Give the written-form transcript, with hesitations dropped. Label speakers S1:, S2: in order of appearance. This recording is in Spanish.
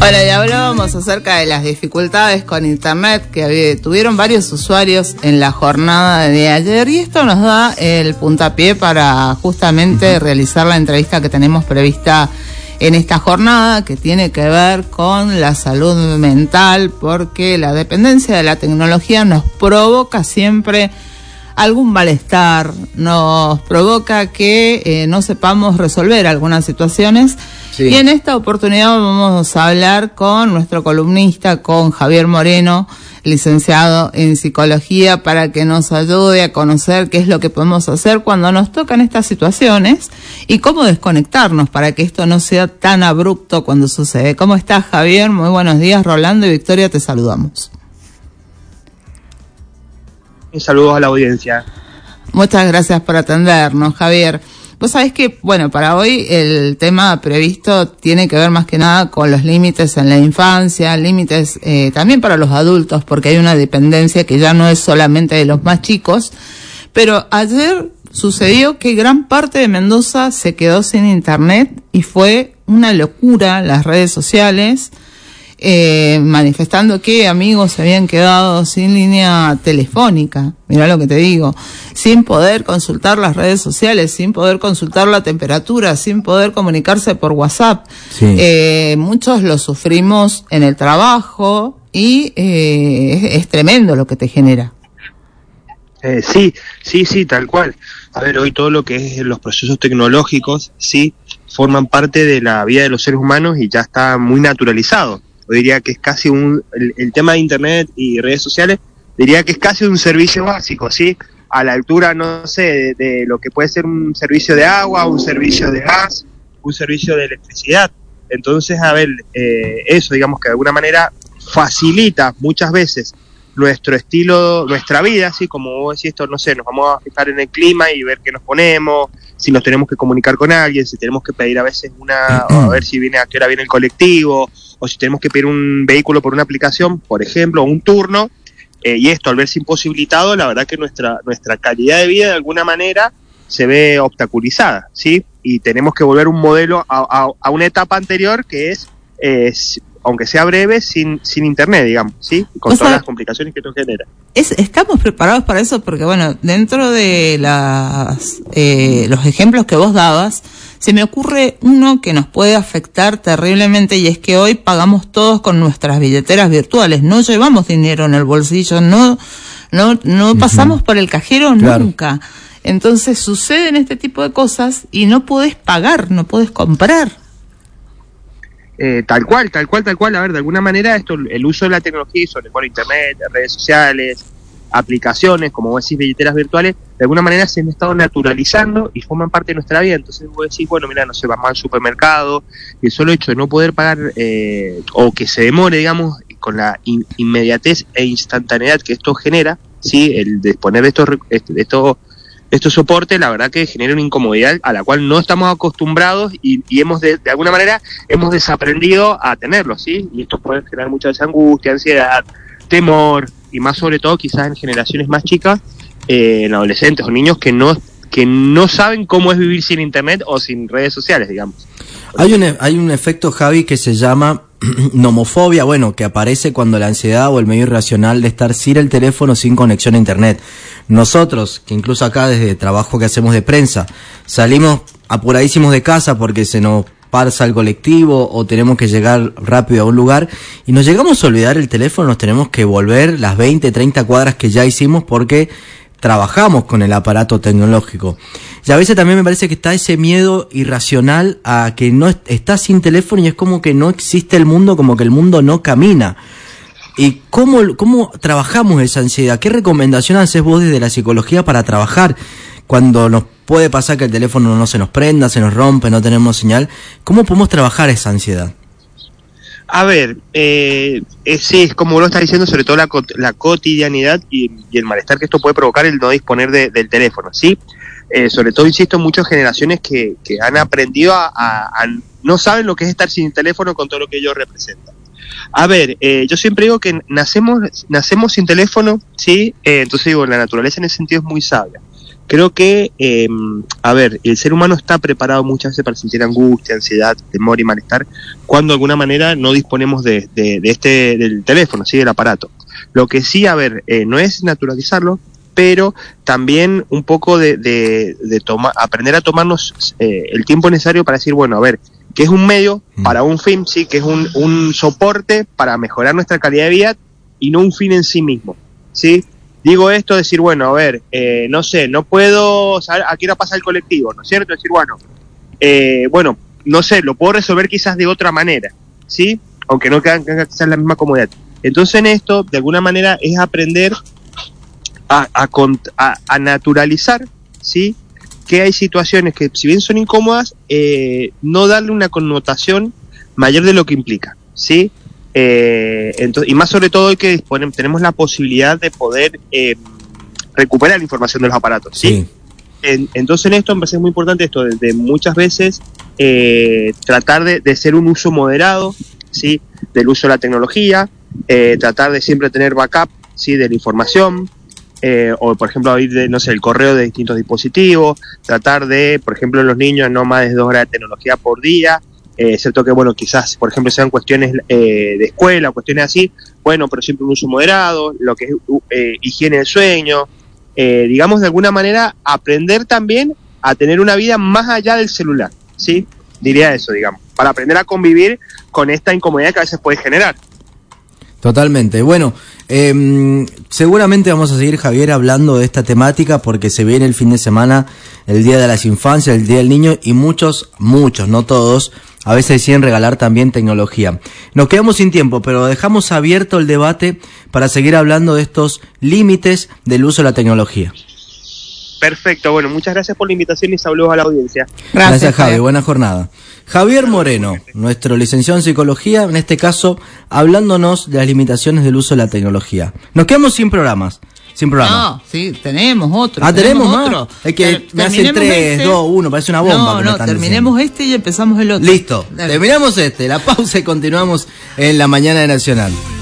S1: Bueno, y hablábamos acerca de las dificultades con internet que tuvieron varios usuarios en la jornada de ayer, y esto nos da el puntapié para justamente realizar la entrevista que tenemos prevista en esta jornada, que tiene que ver con la salud mental, porque la dependencia de la tecnología nos provoca siempre algún malestar, nos provoca que no sepamos resolver algunas situaciones. Sí. Y en esta oportunidad vamos a hablar con nuestro columnista, con Javier Moreno, licenciado en psicología, para que nos ayude a conocer qué es lo que podemos hacer cuando nos tocan estas situaciones y cómo desconectarnos para que esto no sea tan abrupto cuando sucede. ¿Cómo estás, Javier? Muy buenos días. Rolando y Victoria, te saludamos.
S2: Saludos a la audiencia.
S1: Muchas gracias por atendernos, Javier. Vos sabés que, bueno, para hoy el tema previsto tiene que ver más que nada con los límites en la infancia, límites también para los adultos, porque hay una dependencia que ya no es solamente de los más chicos. Pero ayer sucedió que gran parte de Mendoza se quedó sin internet y fue una locura las redes sociales, manifestando que amigos se habían quedado sin línea telefónica, mirá lo que te digo, sin poder consultar las redes sociales, sin poder consultar la temperatura, sin poder comunicarse por WhatsApp. Sí. Muchos lo sufrimos en el trabajo y es tremendo lo que te genera.
S2: Sí, tal cual. A ver, hoy todo lo que es los procesos tecnológicos, sí, forman parte de la vida de los seres humanos y ya está muy naturalizado. Yo diría que es casi el tema de internet y redes sociales, diría que es casi un servicio básico, ¿sí? A la altura, no sé, de lo que puede ser un servicio de agua, un servicio de gas, un servicio de electricidad. Entonces, a ver, eso, digamos que de alguna manera facilita muchas veces nuestro estilo, nuestra vida, ¿sí? Como vos decís, esto, no sé, nos vamos a fijar en el clima y ver qué nos ponemos, si nos tenemos que comunicar con alguien, si tenemos que pedir a veces a ver si viene, a qué hora viene el colectivo, o si tenemos que pedir un vehículo por una aplicación, por ejemplo, un turno, y esto al verse imposibilitado, la verdad que nuestra calidad de vida de alguna manera se ve obstaculizada, ¿sí? Y tenemos que volver un modelo a una etapa anterior que es aunque sea breve, sin internet, digamos, ¿sí? Con todas las complicaciones que esto genera.
S1: ¿Estamos preparados para eso? Porque, bueno, dentro de los ejemplos que vos dabas, se me ocurre uno que nos puede afectar terriblemente, y es que hoy pagamos todos con nuestras billeteras virtuales, no llevamos dinero en el bolsillo, no pasamos por el cajero nunca. Entonces suceden este tipo de cosas y no podés pagar, no podés comprar.
S2: Tal cual. A ver, de alguna manera el uso de la tecnología y sobre todo internet, redes sociales, aplicaciones, como vos decís, billeteras virtuales, de alguna manera se han estado naturalizando y forman parte de nuestra vida. Entonces vos decís, bueno, mira, no sé, vamos al supermercado, y el solo hecho de no poder pagar, o que se demore, digamos, con la inmediatez e instantaneidad que esto genera, ¿sí? El disponer de estos soportes, la verdad que genera una incomodidad a la cual no estamos acostumbrados y hemos de alguna manera hemos desaprendido a tenerlo, ¿sí? Y esto puede generar mucha angustia, ansiedad, temor, y más sobre todo quizás en generaciones más chicas, en adolescentes o niños que no saben cómo es vivir sin internet o sin redes sociales, digamos.
S3: Hay un efecto, Javi, que se llama nomofobia, bueno, que aparece cuando la ansiedad o el medio irracional de estar sin el teléfono, sin conexión a internet. Nosotros, que incluso acá desde el trabajo que hacemos de prensa, salimos apuradísimos de casa porque se nos pasa el colectivo o tenemos que llegar rápido a un lugar y nos llegamos a olvidar el teléfono, nos tenemos que volver las 20, 30 cuadras que ya hicimos porque trabajamos con el aparato tecnológico. Y a veces también me parece que está ese miedo irracional a que no estás sin teléfono y es como que no existe el mundo, como que el mundo no camina. ¿Y cómo trabajamos esa ansiedad? ¿Qué recomendación haces vos desde la psicología para trabajar cuando nos puede pasar que el teléfono no se nos prenda, se nos rompe, no tenemos señal? ¿Cómo podemos trabajar esa ansiedad?
S2: A ver, sí, es como lo estás diciendo, sobre todo la cotidianidad y el malestar que esto puede provocar el no disponer del teléfono, ¿sí? Sobre todo, insisto, muchas generaciones que han aprendido no saben lo que es estar sin teléfono con todo lo que ellos representan. A ver, yo siempre digo que nacemos sin teléfono, ¿sí? Entonces digo, la naturaleza en ese sentido es muy sabia. Creo que, a ver, el ser humano está preparado muchas veces para sentir angustia, ansiedad, temor y malestar cuando de alguna manera no disponemos del teléfono, ¿sí? Del aparato. Lo que sí, a ver, no es naturalizarlo, pero también un poco de aprender a tomarnos el tiempo necesario para decir, bueno, a ver, que es un medio para un fin, sí, que es un soporte para mejorar nuestra calidad de vida y no un fin en sí mismo, ¿sí? Digo esto, decir, bueno, a ver, no sé, no puedo saber a qué hora pasa el colectivo, ¿no es cierto? Decir, bueno, no sé, lo puedo resolver quizás de otra manera, ¿sí? Aunque no tenga quizás la misma comodidad. Entonces en esto, de alguna manera, es aprender a naturalizar, ¿sí? Que hay situaciones que, si bien son incómodas, no darle una connotación mayor de lo que implica, ¿sí? Entonces, y más sobre todo hoy que tenemos la posibilidad de poder recuperar la información de los aparatos, ¿sí? Entonces en esto me parece muy importante esto de muchas veces tratar de ser un uso moderado, ¿sí? Del uso de la tecnología, tratar de siempre tener backup, ¿sí? De la información, o por ejemplo abrir no sé, el correo de distintos dispositivos, tratar de, por ejemplo, en los niños no más de 2 horas de tecnología por día, excepto que, bueno, quizás, por ejemplo, sean cuestiones de escuela, cuestiones así, bueno, pero siempre un uso moderado, lo que es higiene del sueño, digamos, de alguna manera, aprender también a tener una vida más allá del celular, ¿sí? Diría eso, digamos, para aprender a convivir con esta incomodidad que a veces puede generar.
S3: Totalmente. Bueno, seguramente vamos a seguir, Javier, hablando de esta temática porque se viene el fin de semana, el Día de las Infancias, el Día del Niño, y muchos, no todos, a veces deciden regalar también tecnología. Nos quedamos sin tiempo, pero dejamos abierto el debate para seguir hablando de estos límites del uso de la tecnología.
S2: Perfecto, bueno, muchas gracias por la invitación y saludos a la audiencia.
S3: Gracias, Javi, buena jornada. Javier Moreno, nuestro licenciado en psicología, en este caso, hablándonos de las limitaciones del uso de la tecnología. Nos quedamos sin programas.
S1: No, sí, tenemos otro.
S3: ¿Tenemos
S1: otro?
S3: Es que me hace 3, 2, 1, parece una bomba.
S1: No, terminemos y empezamos el otro.
S3: Listo, terminamos la pausa y continuamos en la mañana de Nacional.